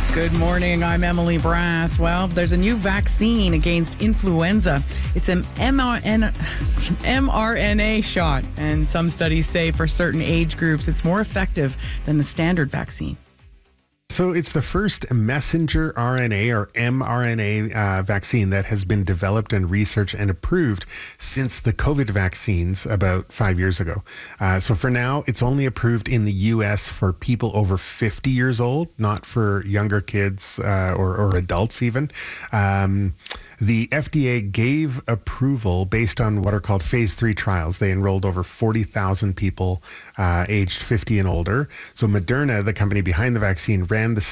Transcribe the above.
Good morning. I'm Emily Brass. Well, there's a new vaccine against influenza. It's an mRNA shot, and some studies say for certain age groups it's more effective than the standard vaccine. So it's the first messenger RNA or mRNA vaccine that has been developed and researched and approved since the COVID vaccines about 5 years ago. So for now, it's only approved in the U.S. for people over 50 years old, not for younger kids or adults even. The FDA gave approval based on what are called phase 3 trials. They enrolled over 40,000 people aged 50 and older. So Moderna, the company behind the vaccine, ran the